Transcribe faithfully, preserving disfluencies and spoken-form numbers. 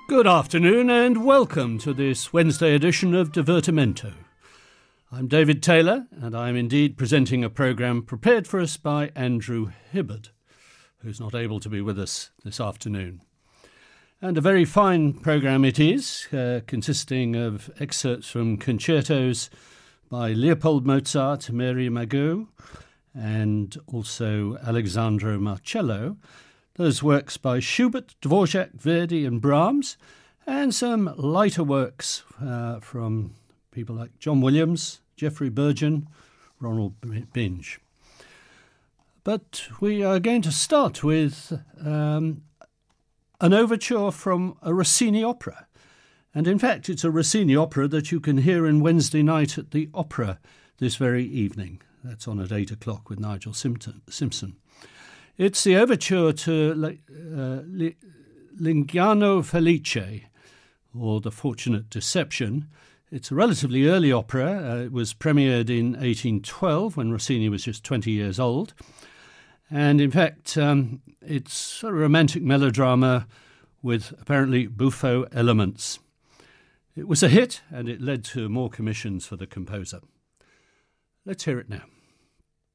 Good afternoon and welcome to this Wednesday edition of Divertimento. I'm David Taylor and I'm indeed presenting a programme prepared for us by Andrew Hibbard, who's not able to be with us this afternoon. And a very fine programme it is, uh, consisting of excerpts from concertos by Leopold Mozart, Mary Magot, and also Alexandro Marcello. Those works by Schubert, Dvorak, Verdi and Brahms, and some lighter works uh, from people like John Williams, Geoffrey Burgon, Ronald Binge. But we are going to start with um, an overture from a Rossini opera. And in fact, it's a Rossini opera that you can hear in Wednesday night at the Opera this very evening. That's on at eight o'clock with Nigel Simpson. It's the overture to uh, L'Inganno Felice, or The Fortunate Deception. It's a relatively early opera. Uh, it was premiered in eighteen twelve when Rossini was just twenty years old. And in fact, um, it's a romantic melodrama with apparently buffo elements. It was a hit and it led to more commissions for the composer. Let's hear it now.